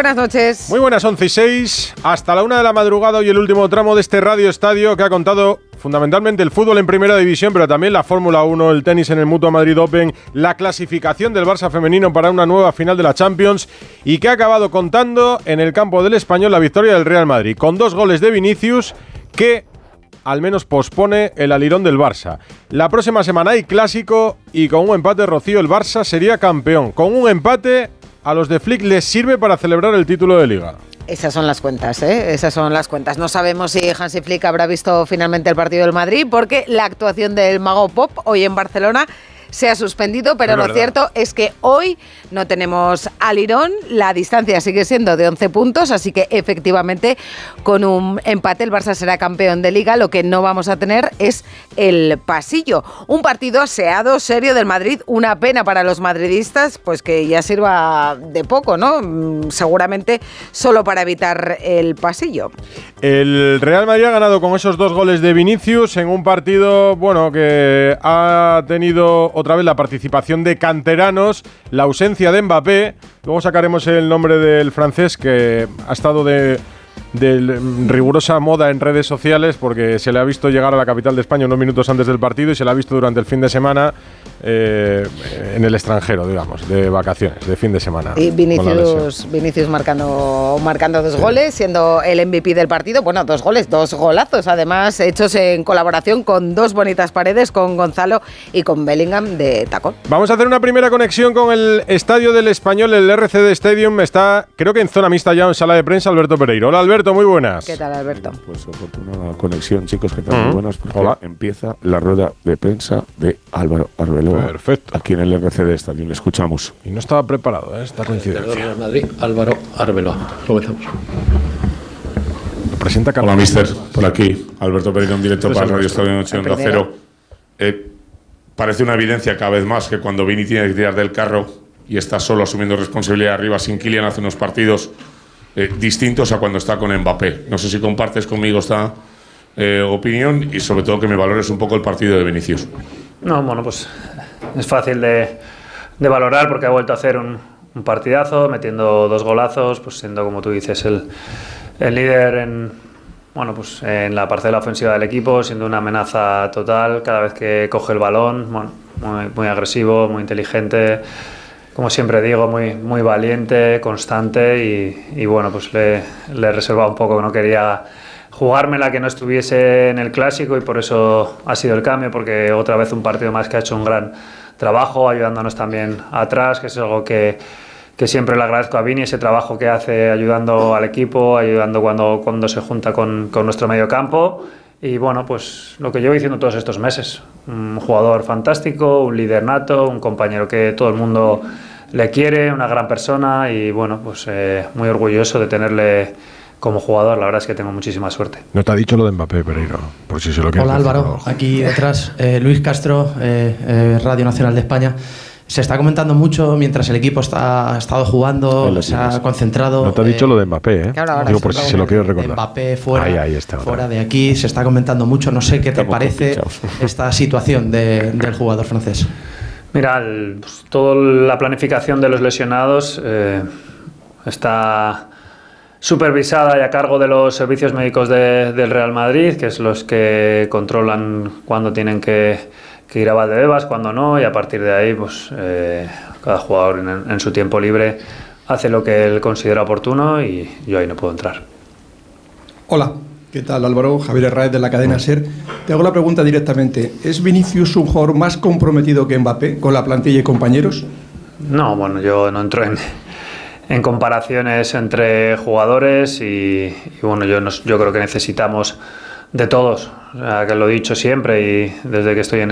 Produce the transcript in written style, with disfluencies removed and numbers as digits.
buenas noches. Muy buenas, 11:06. Hasta la 1 de la madrugada y el último tramo de este Radio Estadio que ha contado fundamentalmente el fútbol en primera división, pero también la Fórmula 1, el tenis en el Mutua Madrid Open, la clasificación del Barça femenino para una nueva final de la Champions y que ha acabado contando en el campo del Español la victoria del Real Madrid, con 2 goles de Vinicius que al menos pospone el alirón del Barça. La próxima semana hay clásico y con un empate, Rocío, el Barça sería campeón. Con un empate a los de Flick les sirve para celebrar el título de Liga. Esas son las cuentas, ¿eh? Esas son las cuentas. No sabemos si Hansi Flick habrá visto finalmente el partido del Madrid, porque la actuación del Mago Pop hoy en Barcelona se ha suspendido, pero lo cierto es que hoy no tenemos alirón, la distancia sigue siendo de 11 puntos, así que efectivamente con un empate el Barça será campeón de Liga. Lo que no vamos a tener es el pasillo. Un partido aseado, serio del Madrid, una pena para los madridistas, pues que ya sirva de poco, ¿no? Seguramente solo para evitar el pasillo. El Real Madrid ha ganado con esos 2 goles de Vinicius en un partido, bueno, que ha tenido otra vez la participación de canteranos, la ausencia de Mbappé. Luego sacaremos el nombre del francés, que ha estado de rigurosa moda en redes sociales porque se le ha visto llegar a la capital de España unos minutos antes del partido y se le ha visto durante el fin de semana en el extranjero, digamos, de vacaciones, de fin de semana. Y Vinicius marcando 2 goles, siendo el MVP del partido. Bueno, 2 goles, 2 golazos, además hechos en colaboración con 2 bonitas paredes, con Gonzalo y con Bellingham de tacón. Vamos a hacer una primera conexión con el estadio del Español, el RCD Stadium. Está, creo que en zona mixta ya en sala de prensa, Alberto Pereiro. Hola, Alberto, muy buenas. ¿Qué tal, Alberto? Pues oportuna conexión, chicos, ¿qué tal? Muy buenas, porque empieza la rueda de prensa de Álvaro Arbeloa. Perfecto. Aquí en el RCD Stadium, le escuchamos. Y no estaba preparado, esta coincidencia. Real Madrid, Álvaro Arbeloa. Comenzamos. Lo presenta Carlos. Hola, mister. Por aquí, Alberto Pereiro en directo para Radio Estadio Noche Onda Cero. Parece una evidencia cada vez más que cuando Vini tiene que tirar del carro y está solo asumiendo responsabilidad arriba sin Kylian hace unos partidos distintos a cuando está con Mbappé. No sé si compartes conmigo esta opinión y sobre todo que me valores un poco el partido de Vinicius. No, bueno, pues es fácil de valorar porque ha vuelto a hacer un partidazo, metiendo 2 golazos, pues siendo, como tú dices, el líder en la parcela ofensiva del equipo, siendo una amenaza total cada vez que coge el balón. Bueno, muy agresivo, muy inteligente, como siempre digo, muy valiente, constante y bueno, pues le he reservado un poco, que no quería jugármela que no estuviese en el clásico y por eso ha sido el cambio, porque otra vez un partido más que ha hecho un gran trabajo, ayudándonos también atrás, que es algo que siempre le agradezco a Vini, ese trabajo que hace ayudando al equipo, ayudando cuando se junta con nuestro mediocampo. Y bueno, pues lo que llevo diciendo todos estos meses, un jugador fantástico, un líder nato, un compañero que todo el mundo le quiere, una gran persona y bueno, pues muy orgulloso de tenerle como jugador. La verdad es que tengo muchísima suerte. No te ha dicho lo de Mbappé, Pereiro, por si se lo quieres. Hola Álvaro, aquí detrás Luis Castro, Radio Nacional de España. Se está comentando mucho mientras el equipo ha estado jugando, se ha concentrado. No te ha dicho lo de Mbappé, ¿eh? Digo, por si se lo quiero recordar. Mbappé fuera, ahí está, fuera de aquí, se está comentando mucho. No sé qué te parece esta situación del jugador francés. Mira, toda la planificación de los lesionados está supervisada y a cargo de los servicios médicos del Real Madrid, que es los que controlan cuándo tienen que ir a Valdebebas, cuando no, y a partir de ahí pues cada jugador en su tiempo libre hace lo que él considera oportuno y yo ahí no puedo entrar. Hola, ¿qué tal Álvaro? Javier Herráez de la cadena SER. Te hago la pregunta directamente. ¿Es Vinicius un jugador más comprometido que Mbappé con la plantilla y compañeros? No, bueno, yo no entro en comparaciones entre jugadores y bueno, yo creo que necesitamos de todos, o sea, que lo he dicho siempre y desde que estoy en